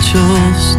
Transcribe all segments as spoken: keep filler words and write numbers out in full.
just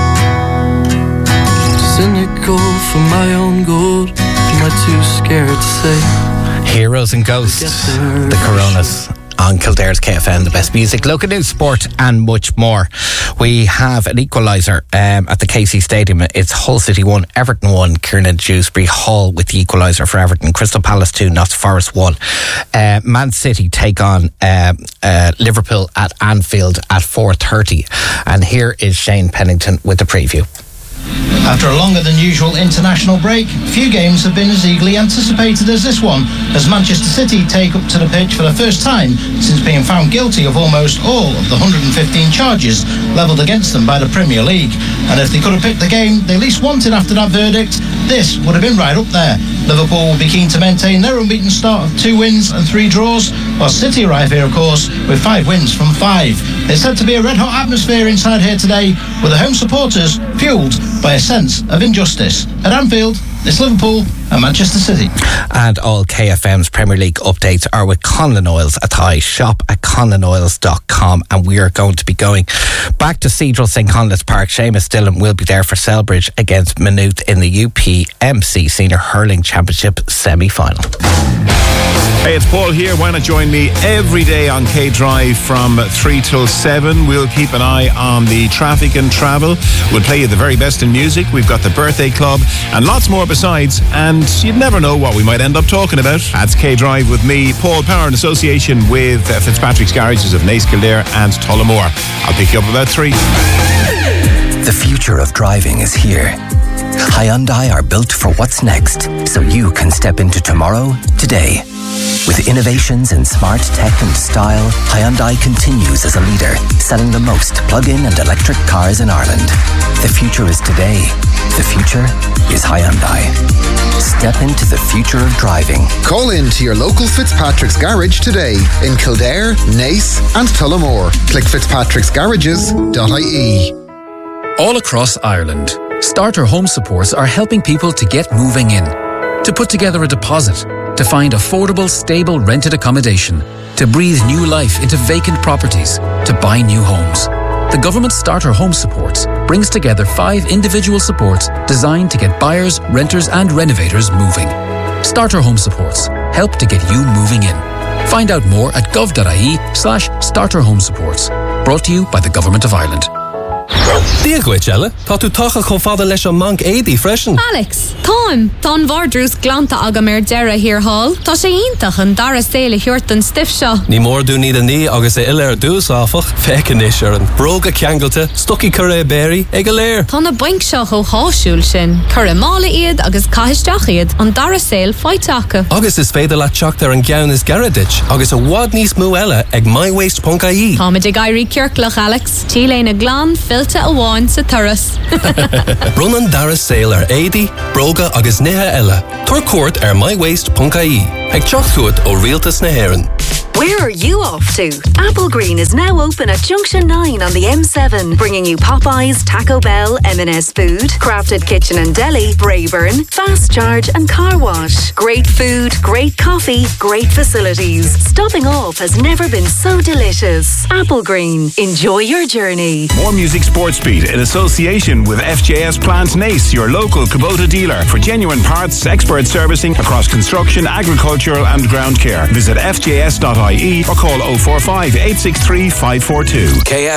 cynical for my own good. Am I too scared to say? Heroes and Ghosts, the Coronas on Kildare's K F M, the best music, local news, sport and much more. We have an equaliser um, at the K C Stadium. It's Hull City one, Everton one, Kiernan Dewsbury Hall with the equaliser for Everton. Crystal Palace two, Notts Forest one. Uh, Man City take on uh, uh, Liverpool at Anfield at four thirty. And here is Shane Pennington with the preview. After a longer than usual international break, few games have been as eagerly anticipated as this one, as Manchester City take up to the pitch for the first time since being found guilty of almost all of the one hundred fifteen charges levelled against them by the Premier League. And if they could have picked the game they least wanted after that verdict, this would have been right up there. Liverpool will be keen to maintain their unbeaten start of two wins and three draws, while City arrive here, of course, with five wins from five. It's said to be a red-hot atmosphere inside here today, with the home supporters fuelled by a sense of injustice. At Anfield, it's Liverpool and Manchester City. And all K F M's Premier League updates are with Conlon Oils at Thai. Shop at conlon oils dot com, and we are going to be going back to Cedral St Conleth's Park. Seamus Dillon will be there for Selbridge against Maynooth in the U P M C Senior Hurling Championship semi-final. Hey, it's Paul here. Why not join me every day on K Drive from three till seven? We'll keep an eye on the traffic and travel. We'll play you the very best in music. We've got the birthday club and lots more besides. And you'd never know what we might end up talking about. That's K Drive with me, Paul Power, in association with uh, Fitzpatrick's Garages of Naas, Kildare and Tullamore. I'll pick you up about three. The future of driving is here. Hyundai are built for what's next, so you can step into tomorrow today. With innovations in smart tech and style, Hyundai continues as a leader, selling the most plug-in and electric cars in Ireland. The future is today. The future is Hyundai. Step into the future of driving. Call in to your local Fitzpatrick's Garage today in Kildare, Naas and Tullamore. Click fitzpatricks garages dot I E. All across Ireland, Starter Home Supports are helping people to get moving in, to put together a deposit, to find affordable, stable rented accommodation, to breathe new life into vacant properties, to buy new homes. The government Starter Home Supports brings together five individual supports designed to get buyers, renters and renovators moving. Starter Home Supports help to get you moving in. Find out more at gov.ie slash starter home supports. Brought to you by the Government of Ireland. Díaghaid, Ella, tá tú tacha chomh fada leis an manc éadaí freisin. Alex, táim, tá an bhardrús glanta agam ar deireadh here hall. Tá sé iontach an dara saoile thuirt an stiff seo. Ní mór dú ní a ní agus é ile ar dús áfach, fecin is ar an bróga ceangailta, stucky curé béirí ag a léir. Tá na baink seo cho háisiúil sin, curé mála iad agus caisteach iad an dara saoil fáiteacha. Agus is féidir le teacht ar an gceann is Garadich, agus a bhád níos mú eile ag my waste dot I E. Tá muid ag airí ceirclach, Alex. Tíléin a glán, filta a bháin sa turas. Run an dara saoil ar éadaí, bróga agus nithe eile. Tuair cuairt ar my waste dot I E. Ag teacht chuait ó rialtas na hÉireann. Where are you off to? Apple Green is now open at Junction nine on the M seven, bringing you Popeyes, Taco Bell, M and S Food, Crafted Kitchen and Deli, Brayburn, Fast Charge and Car Wash. Great food, great coffee, great facilities. Stopping off has never been so delicious. Apple Green. Enjoy your journey. More Music Sports Beat in association with F J S Plant Naas, your local Kubota dealer for genuine parts, expert servicing across construction, agricultural and ground care. Visit f j s dot I E or call oh four five, eight six three, five four two. K F